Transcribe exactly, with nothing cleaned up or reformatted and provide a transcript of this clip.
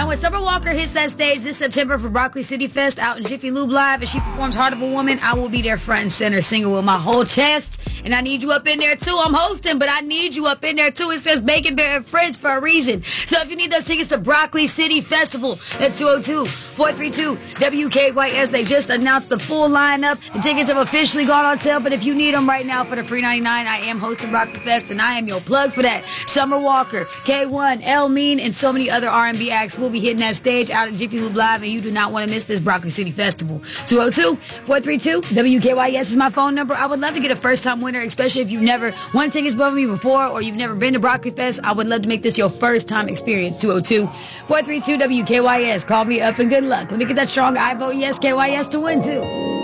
Now, when Summer Walker hits that stage this September for Broccoli City Fest out in Jiffy Lube Live, and she performs Heart of a Woman, I will be there front and center singing with my whole chest. And I need you up in there, too. I'm hosting, but I need you up in there, too. It says Bacon Bear and Friends for a reason. So if you need those tickets to Broccoli City Festival, that's two oh two, four three two, W K Y S. They just announced the full lineup. The tickets have officially gone on sale, but if you need them right now for the free ninety-nine, I am hosting Broccoli Fest, and I am your plug for that. Summer Walker, K one, El Mean, and so many other R and B acts will be hitting that stage out at Jiffy Lube Live, and you do not want to miss this Broccoli City Festival. two oh two, four three two, W K Y S is my phone number. I would love to get a first-time winner, especially if you've never won tickets above me before or you've never been to Broccoli Fest. I would love to make this your first-time experience. two oh two, four three two, W K Y S. Call me up and good luck. Let me get that strong I vote yes K Y S to win, too.